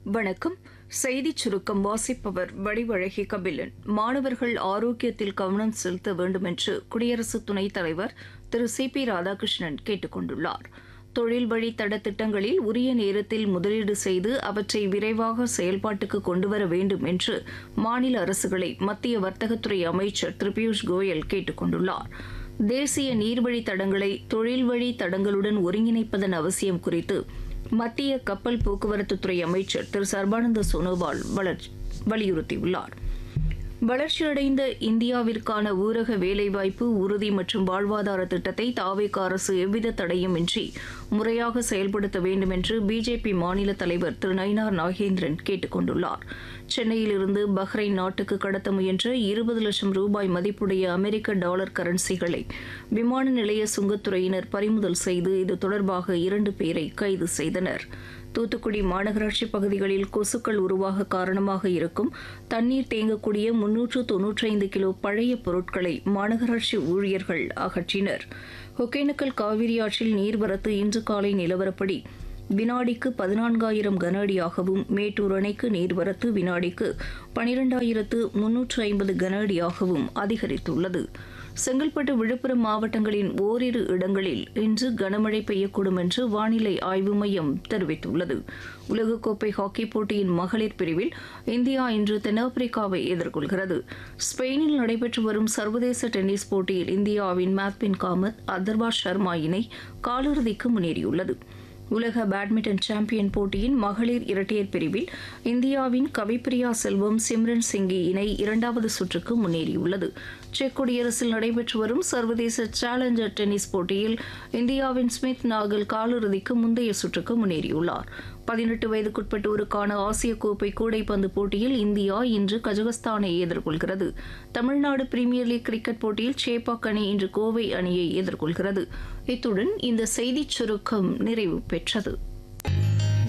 வணக்கம். செய்திச் சுருக்கம் வாசிப்பவர் வடிவழகி கபிலன். மாணவர்கள் ஆரோக்கியத்தில் கவனம் செலுத்த வேண்டும் என்று குடியரசு துணைத் தலைவர் திரு சி.பி. ராதாகிருஷ்ணன் கேட்டுக் கொண்டுள்ளார். தொழில் வழித்தட திட்டங்களில் உரிய நேரத்தில் முதலீடு செய்து அவற்றை விரைவாக செயல்பாட்டுக்கு கொண்டுவர வேண்டும் என்று மாநில அரசுகளை மத்திய வர்த்தகத்துறை அமைச்சர் திரு பியூஷ் கோயல் கேட்டுக் கொண்டுள்ளார். தேசிய நீர்வழித் தடங்களை தொழில் வழி தடங்களுடன் ஒருங்கிணைப்பதன் அவசியம் குறித்து மத்திய கப்பல் போக்குவரத்துத்துறை அமைச்சர் திரு சர்பானந்த சோனோவால் வலியுறுத்தியுள்ளார். வளர்ச்சியடைந்த இந்தியாவிற்கான ஊரக வேலைவாய்ப்பு உறுதி மற்றும் வாழ்வாதார திட்டத்தை தாவேகா அரசு எவ்வித தடையுமின்றி முறையாக செயல்படுத்த வேண்டும் என்று பிஜேபி மாநில தலைவர் திரு நயினார் நாகேந்திரன் கேட்டுக் கொண்டுள்ளார். சென்னையிலிருந்து பஹ்ரைன் நாட்டுக்கு கடத்த முயன்ற 20 லட்சம் ரூபாய் மதிப்புடைய அமெரிக்க டாலர் கரன்சிகளை விமான நிலைய சுங்கத்துறையினர் பறிமுதல் செய்து இது தொடர்பாக 2 பேரை கைது செய்தனர். தூத்துக்குடி மாநகராட்சி பகுதிகளில் கொசுக்கள் உருவாக காரணமாக இருக்கும் தண்ணீர் தேங்கக்கூடிய 395 கிலோ பழைய பொருட்களை மாநகராட்சி ஊழியர்கள் அகற்றினர். ஒகேனக்கல் காவிரி ஆற்றில் நீர்வரத்து இன்று காலை நிலவரப்படி வினாடிக்கு 14,000 கன அடியாகவும் மேட்டூர் அணைக்கு நீர்வரத்து வினாடிக்கு 12,350 கன அடியாகவும் அதிகரித்துள்ளது. செங்கல்பட்டு விழுப்புரம் மாவட்டங்களின் ஓரிரு இடங்களில் இன்று கனமழை பெய்யக்கூடும் என்று வானிலை ஆய்வு மையம் தெரிவித்துள்ளது. உலகக்கோப்பை ஹாக்கிப் போட்டியின் மகளிர் பிரிவில் இந்தியா இன்று தென்னாப்பிரிக்காவை எதிர்கொள்கிறது. ஸ்பெயினில் நடைபெற்று வரும் சர்வதேச டென்னிஸ் போட்டியில் இந்தியாவின் மேத்வின் காமத் அதர்வா சர்மா இணை காலிறுதிக்கு முன்னேறியுள்ளது. உலக பேட்மிண்டன் சாம்பியன் போட்டியின் மகளிர் இரட்டையர் பிரிவில் இந்தியாவின் கவிப்பிரியா செல்வம் சிம்ரன் சிங்கி இணை 2வது சுற்றுக்கு முன்னேறியுள்ளது. செக் குடியரசில் நடைபெற்று வரும் சர்வதேச சேலஞ்சர் டென்னிஸ் போட்டியில் இந்தியாவின் ஸ்மித் நாகல் காலிறுதிக்கு முந்தைய சுற்றுக்கு முன்னேறியுள்ளார். 18 வயதுக்குட்பட்டோருக்கான ஆசிய கோப்பை கூடைப்பந்து போட்டியில் இந்தியா இன்று கஜகஸ்தானை எதிர்கொள்கிறது. தமிழ்நாடு பிரீமியர் லீக் கிரிக்கெட் போட்டியில் சேப்பாக் அணி இன்று கோவை அணியை எதிர்கொள்கிறது. இத்துடன் இந்த செய்திச் சுருக்கம் நிறைவு பெற்றது.